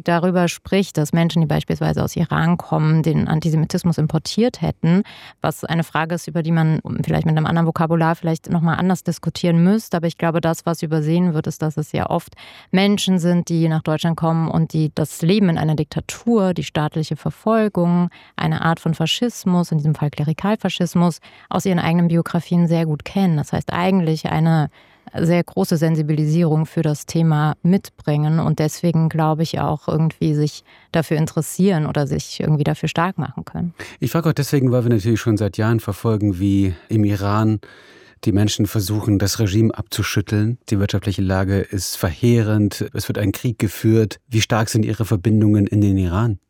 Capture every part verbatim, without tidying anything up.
darüber spricht, dass Menschen, die beispielsweise aus Iran kommen, den Antisemitismus importiert hätten, was eine Frage ist, über die man vielleicht mit einem anderen Vokabular vielleicht nochmal anders diskutieren müsste. Aber ich glaube, das, was übersehen wird, ist, dass es ja oft Menschen sind, die nach Deutschland kommen und die das Leben in einer Diktatur, die staatliche Verfolgung, eine Art von Faschismus, in diesem Fall Klerikalfaschismus, aus ihren eigenen Biografien sehr gut kennen. Das heißt eigentlich eine sehr große Sensibilisierung für das Thema mitbringen und deswegen, glaube ich, auch irgendwie sich dafür interessieren oder sich irgendwie dafür stark machen können. Ich frage auch deswegen, weil wir natürlich schon seit Jahren verfolgen, wie im Iran die Menschen versuchen, das Regime abzuschütteln. Die wirtschaftliche Lage ist verheerend, es wird ein Krieg geführt. Wie stark sind Ihre Verbindungen in den Iran?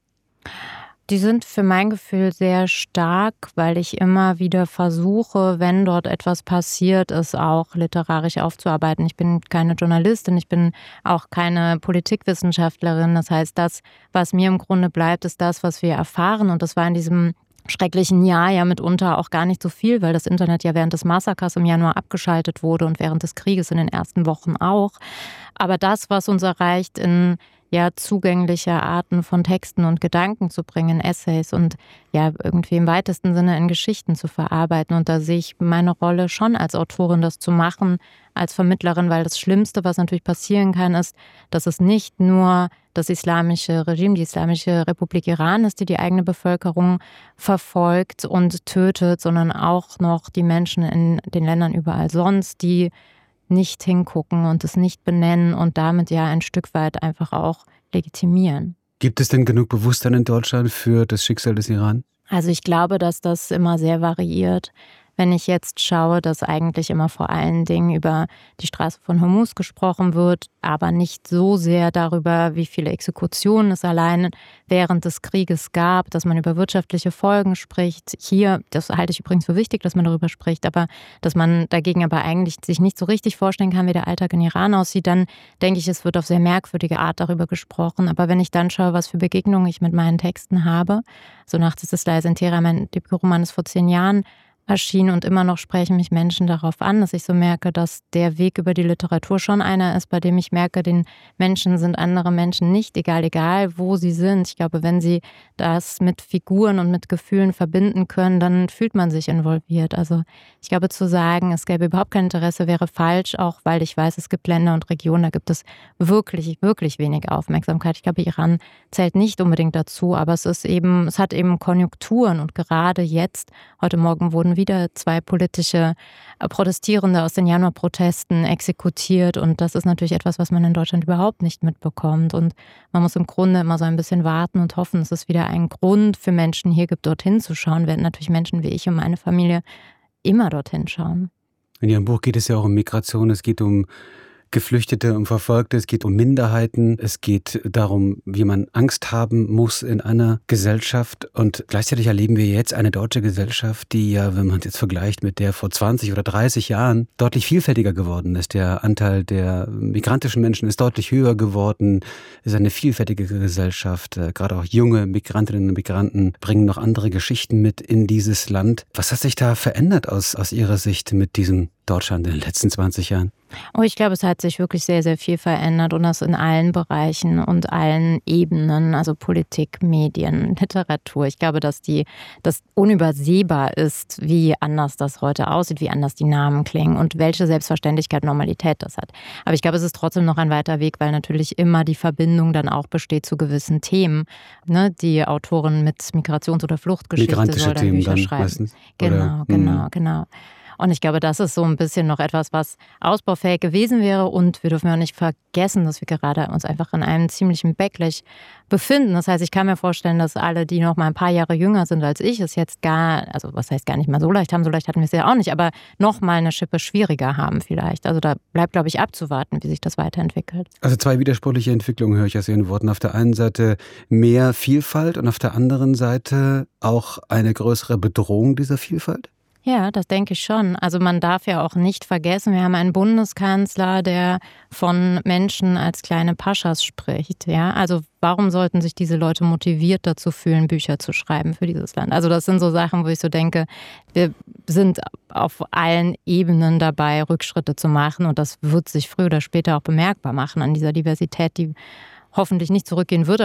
Die sind für mein Gefühl sehr stark, weil ich immer wieder versuche, wenn dort etwas passiert, es auch literarisch aufzuarbeiten. Ich bin keine Journalistin, ich bin auch keine Politikwissenschaftlerin. Das heißt, das, was mir im Grunde bleibt, ist das, was wir erfahren. Und das war in diesem schrecklichen Jahr ja mitunter auch gar nicht so viel, weil das Internet ja während des Massakers im Januar abgeschaltet wurde und während des Krieges in den ersten Wochen auch. Aber das, was uns erreicht in ja zugängliche Arten von Texten und Gedanken zu bringen, Essays und ja irgendwie im weitesten Sinne in Geschichten zu verarbeiten. Und da sehe ich meine Rolle schon als Autorin, das zu machen, als Vermittlerin, weil das Schlimmste, was natürlich passieren kann, ist, dass es nicht nur das islamische Regime, die Islamische Republik Iran ist, die die eigene Bevölkerung verfolgt und tötet, sondern auch noch die Menschen in den Ländern überall sonst, die nicht hingucken und es nicht benennen und damit ja ein Stück weit einfach auch legitimieren. Gibt es denn genug Bewusstsein in Deutschland für das Schicksal des Iran? Also ich glaube, dass das immer sehr variiert. Wenn ich jetzt schaue, dass eigentlich immer vor allen Dingen über die Straße von Hormuz gesprochen wird, aber nicht so sehr darüber, wie viele Exekutionen es allein während des Krieges gab, dass man über wirtschaftliche Folgen spricht. Hier, das halte ich übrigens für wichtig, dass man darüber spricht, aber dass man dagegen aber eigentlich sich nicht so richtig vorstellen kann, wie der Alltag in Iran aussieht, dann denke ich, es wird auf sehr merkwürdige Art darüber gesprochen. Aber wenn ich dann schaue, was für Begegnungen ich mit meinen Texten habe, so Nachts ist es leise in Teheran, mein Debütroman ist vor zehn Jahren erschien und immer noch sprechen mich Menschen darauf an, dass ich so merke, dass der Weg über die Literatur schon einer ist, bei dem ich merke, den Menschen sind andere Menschen nicht egal, egal wo sie sind. Ich glaube, wenn sie das mit Figuren und mit Gefühlen verbinden können, dann fühlt man sich involviert. Also ich glaube, zu sagen, es gäbe überhaupt kein Interesse, wäre falsch, auch weil ich weiß, es gibt Länder und Regionen, da gibt es wirklich, wirklich wenig Aufmerksamkeit. Ich glaube, Iran zählt nicht unbedingt dazu, aber es ist eben, es hat eben Konjunkturen und gerade jetzt, heute Morgen wurden wieder zwei politische Protestierende aus den Januarprotesten exekutiert und das ist natürlich etwas, was man in Deutschland überhaupt nicht mitbekommt und man muss im Grunde immer so ein bisschen warten und hoffen, dass es wieder einen Grund für Menschen hier gibt, dorthin zu schauen, während natürlich Menschen wie ich und meine Familie immer dorthin schauen. In Ihrem Buch geht es ja auch um Migration, es geht um Geflüchtete und Verfolgte, es geht um Minderheiten, es geht darum, wie man Angst haben muss in einer Gesellschaft und gleichzeitig erleben wir jetzt eine deutsche Gesellschaft, die ja, wenn man es jetzt vergleicht mit der vor zwanzig oder dreißig Jahren, deutlich vielfältiger geworden ist. Der Anteil der migrantischen Menschen ist deutlich höher geworden, es ist eine vielfältige Gesellschaft, gerade auch junge Migrantinnen und Migranten bringen noch andere Geschichten mit in dieses Land. Was hat sich da verändert aus, aus Ihrer Sicht mit diesem Deutschland in den letzten zwanzig Jahren? Oh, ich glaube, es hat sich wirklich sehr, sehr viel verändert und das in allen Bereichen und allen Ebenen, also Politik, Medien, Literatur. Ich glaube, dass die, das unübersehbar ist, wie anders das heute aussieht, wie anders die Namen klingen und welche Selbstverständlichkeit, Normalität das hat. Aber ich glaube, es ist trotzdem noch ein weiter Weg, weil natürlich immer die Verbindung dann auch besteht zu gewissen Themen. Ne? Die Autorin mit Migrations- oder Fluchtgeschichte Migrantische soll da Themen Bücher dann schreiben. Meistens. Genau, Oder, genau, mh. genau. Und ich glaube, das ist so ein bisschen noch etwas, was ausbaufähig gewesen wäre. Und wir dürfen ja auch nicht vergessen, dass wir gerade uns einfach in einem ziemlichen Backlash befinden. Das heißt, ich kann mir vorstellen, dass alle, die noch mal ein paar Jahre jünger sind als ich, es jetzt gar, also was heißt gar nicht mal so leicht haben, so leicht hatten wir es ja auch nicht, aber noch mal eine Schippe schwieriger haben vielleicht. Also da bleibt, glaube ich, abzuwarten, wie sich das weiterentwickelt. Also zwei widersprüchliche Entwicklungen höre ich aus Ihren Worten. Auf der einen Seite mehr Vielfalt und auf der anderen Seite auch eine größere Bedrohung dieser Vielfalt? Ja, das denke ich schon. Also man darf ja auch nicht vergessen, wir haben einen Bundeskanzler, der von Menschen als kleine Paschas spricht. Ja, also warum sollten sich diese Leute motiviert dazu fühlen, Bücher zu schreiben für dieses Land? Also das sind so Sachen, wo ich so denke, wir sind auf allen Ebenen dabei, Rückschritte zu machen und das wird sich früher oder später auch bemerkbar machen an dieser Diversität, die hoffentlich nicht zurückgehen wird.